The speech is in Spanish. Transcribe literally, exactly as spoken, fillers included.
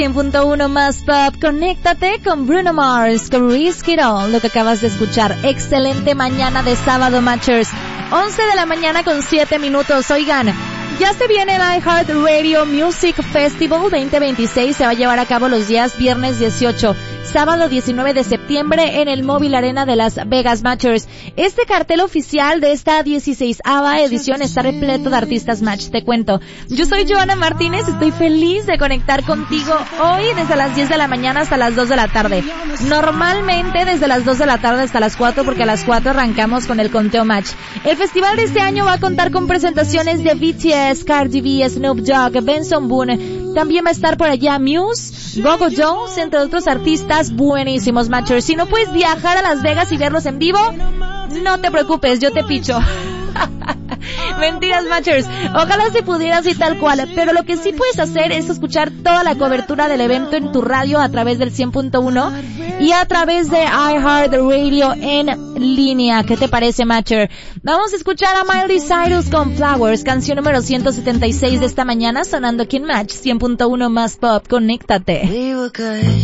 cien punto uno más pop, conéctate con Bruno Mars, con Risk It All, lo que acabas de escuchar. Excelente mañana de sábado, Matchers. once de la mañana con siete minutos. Oigan, ya se viene el iHeartRadio Music Festival veinte veintiséis. Se va a llevar a cabo los días viernes dieciocho, sábado diecinueve de septiembre en el Móvil Arena de Las Vegas, Matchers. Este cartel oficial de esta dieciseisava edición está repleto de artistas Match. Te cuento, yo soy Joana Martínez, estoy feliz de conectar contigo hoy desde las diez de la mañana hasta las dos de la tarde. Normalmente desde las dos de la tarde hasta las cuatro, porque a las cuatro arrancamos con el conteo Match. El festival de este año va a contar con presentaciones de B T S, Cardi B, Snoop Dogg, Benson Boone. También va a estar por allá Muse, Gogo Jones, entre otros artistas buenísimos, Matchers. Si no puedes viajar a Las Vegas y verlos en vivo, no te preocupes, yo te picho. Mentiras, Matchers. Ojalá se pudiera así tal cual, pero lo que sí puedes hacer es escuchar toda la cobertura del evento en tu radio a través del cien punto uno y a través de iHeartRadio en línea. ¿Qué te parece, Matcher? Vamos a escuchar a Miley Cyrus con Flowers, canción número ciento setenta y seis de esta mañana, sonando aquí en Match cien punto uno más pop. Conéctate.